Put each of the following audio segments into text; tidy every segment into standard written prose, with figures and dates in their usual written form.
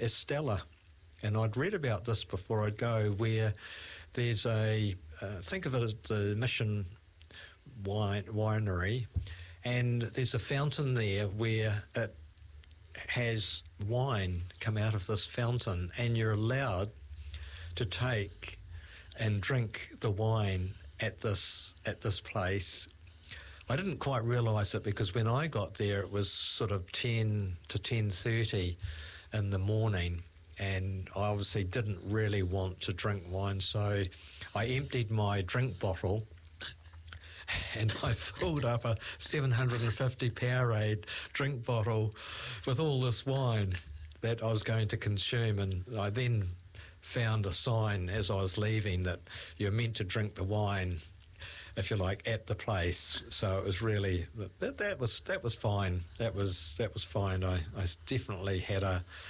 Estella. And I'd read about this before I'd go, where there's think of it as the Mission Winery, and there's a fountain there where it has wine come out of this fountain, and you're allowed to take and drink the wine at this place. I didn't quite realise it, because when I got there it was sort of 10 to 10:30 in the morning, and I obviously didn't really want to drink wine, so I emptied my drink bottle and I filled up a 750 Powerade drink bottle with all this wine that I was going to consume. And I then found a sign as I was leaving that you're meant to drink the wine, if you like, at the place. So it was really that was fine. That was fine. I definitely had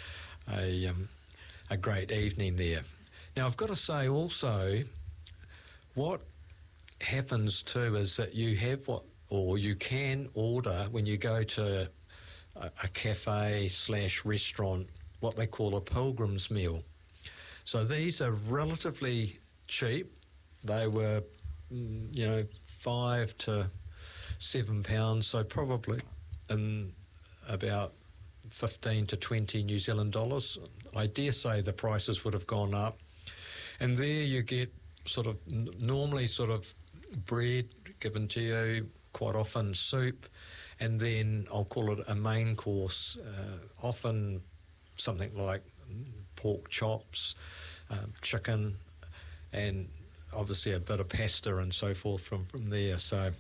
a great evening there. Now I've got to say also, what happens too is that you have you can order when you go to a cafe / restaurant what they call a pilgrim's meal. So these are relatively cheap. They were, £5 to £7, so probably in about 15 to 20 New Zealand dollars. I dare say the prices would have gone up. And there you get normally bread given to you, quite often soup, and then I'll call it a main course, often something like pork chops, chicken, and obviously a bit of pasta and so forth from there. So,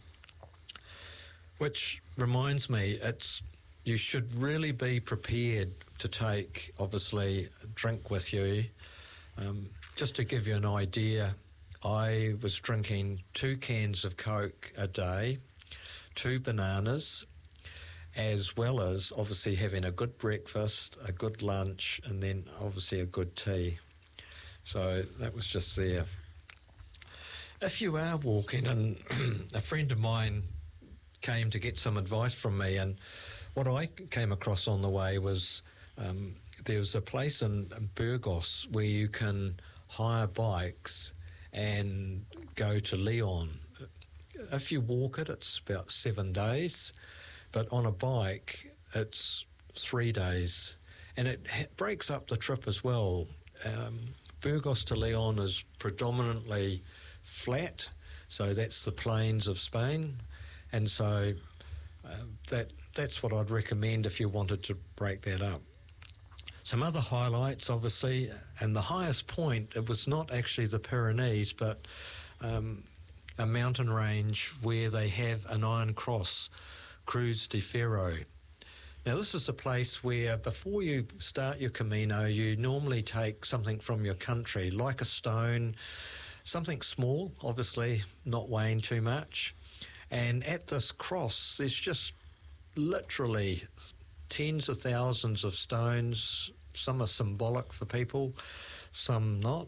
which reminds me, you should really be prepared to take, obviously, a drink with you. Just to give you an idea, I was drinking 2 cans of Coke a day, 2 bananas, as well as obviously having a good breakfast, a good lunch, and then obviously a good tea. So that was just there. If you are walking, and a friend of mine came to get some advice from me, and what I came across on the way was there was a place in Burgos where you can hire bikes and go to Leon. If you walk it, it's about 7 days, but on a bike, it's 3 days. And it breaks up the trip as well. Burgos to Leon is predominantly flat, so that's the plains of Spain. And so that's what I'd recommend if you wanted to break that up. Some other highlights, obviously, and the highest point, it was not actually the Pyrenees, but a mountain range where they have an Iron Cross, Cruz de Ferro. Now, this is a place where before you start your Camino, you normally take something from your country, like a stone, something small, obviously not weighing too much. And at this cross, there's just literally tens of thousands of stones. Some are symbolic for people, some not.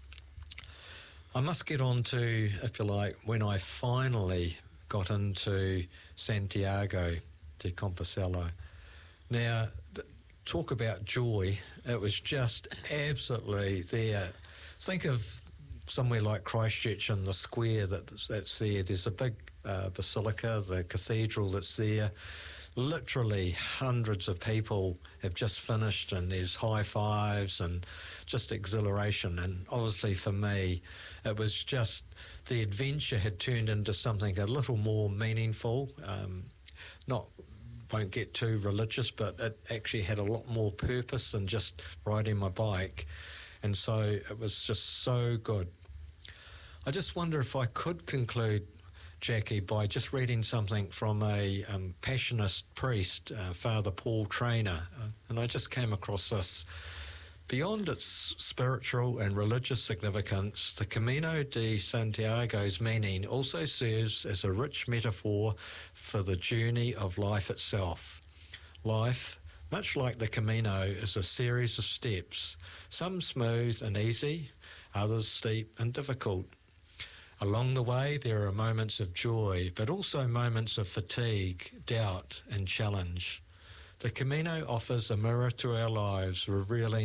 I must get on to, if you like, when I finally got into Santiago de Compostela. Now, talk about joy. It was just absolutely there. Think of somewhere like Christchurch in the square that's there. There's a big basilica, the cathedral that's there. Literally hundreds of people have just finished, and there's high fives and just exhilaration. And obviously for me, it was just the adventure had turned into something a little more meaningful. Won't get too religious, but it actually had a lot more purpose than just riding my bike. And so it was just so good. I just wonder if I could conclude, Jackie, by just reading something from a Passionist priest, Father Paul Trainer. And I just came across this. Beyond its spiritual and religious significance, the Camino de Santiago's meaning also serves as a rich metaphor for the journey of life itself. Life, much like the Camino, is a series of steps, some smooth and easy, others steep and difficult. Along the way, there are moments of joy, but also moments of fatigue, doubt, and challenge. The Camino offers a mirror to our lives, revealing